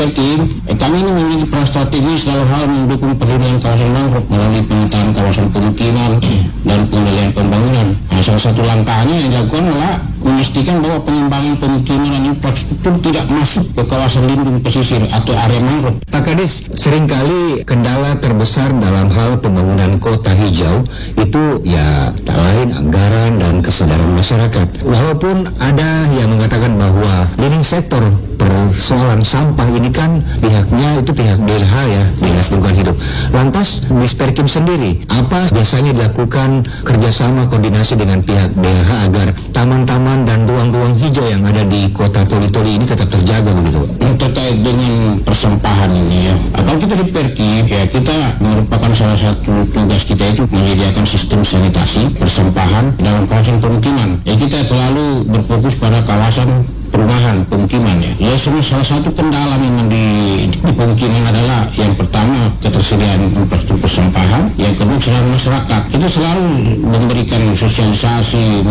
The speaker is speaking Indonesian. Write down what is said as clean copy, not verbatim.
Perkim, kami ini memiliki peran strategis dalam hal mendukung pendirian kawasan mangrove melalui pemetaan kawasan pemukiman dan pengendalian pembangunan. Nah, salah satu langkahnya yang dilakukan adalah memastikan bahwa pengembangan pemukiman dan infrastruktur tidak masuk ke kawasan lindung pesisir atau area mangrove. Pak Kadis, seringkali kendala terbesar dalam hal pembangunan kota hijau itu ya tak lain anggaran dan kesadaran masyarakat. Walaupun ada yang mengatakan bahwa leading sektor persoalan sampah ini kan pihaknya itu pihak DLH ya, Dinas Lingkungan Hidup. Lantas di Perkim sendiri, apa biasanya dilakukan kerjasama koordinasi dengan pihak DLH agar taman-taman dan ruang-ruang hijau yang ada di kota Toli-Toli ini tetap terjaga begitu? Terkait dengan persampahan ini ya, kalau kita di Perkim ya, kita merupakan salah satu tugas kita itu menyediakan sistem sanitasi persampahan dalam kawasan pemukiman. Ya, kita selalu berfokus pada kawasan perumahan, pemukiman ya. Ya, salah satu kendala memang di pemukiman adalah yang pertama ketersediaan infrastruktur persampahan, yang kedua kesadaran masyarakat. Kita selalu memberikan sosialisasi,